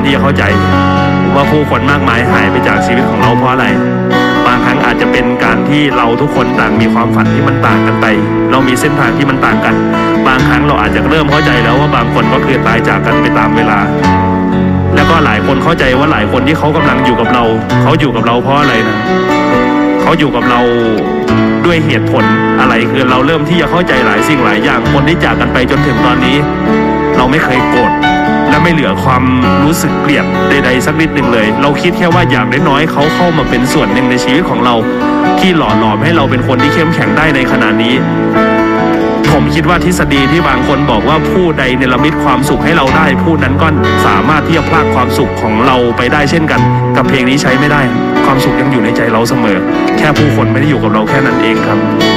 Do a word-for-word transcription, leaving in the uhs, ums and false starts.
ที่จะเข้าใจว่าผู้คนมากมายหายไปจากชีวิตของเราเพราะอะไรบางครั้งอาจจะเป็นการที่เราทุกคนต่างมีความฝันที่มันต่างกันไปเรามีเส้นทางที่มันต่างกันบางครั้งเราอาจจะเริ่มเข้าใจแล้วว่าบางคนก็คือตายจากกันไปตามเวลาแล้วก็หลายคนเข้าใจว่าหลายคนที่เขากำลังอยู่กับเราเขาอยู่กับเราเพราะอะไรนะเขาอยู่กับเราด้วยเหตุผลอะไรคือเราเริ่มที่จะเข้าใจหลายสิ่งหลายอย่างคนที่จากกันไปจนถึงตอนนี้เราไม่เคยโกรธและไม่เหลือความรู้สึกเกลียดใดๆสักนิดหนึ่งเลยเราคิดแค่ว่าอย่างน้อยๆเขาเข้ามาเป็นส่วนหนึ่งในชีวิตของเราที่หล่อหลอมให้เราเป็นคนที่เข้มแข็งได้ในขณะนี้ผมคิดว่าทฤษฎีที่บางคนบอกว่าผู้ใดเนรมิตความสุขให้เราได้ผู้นั้นก็สามารถที่จะพรากความสุขของเราไปได้เช่นกันกับเพลงนี้ใช้ไม่ได้ความสุขยังอยู่ในใจเราเสมอแค่ผู้คนไม่ได้อยู่กับเราแค่นั้นเองครับ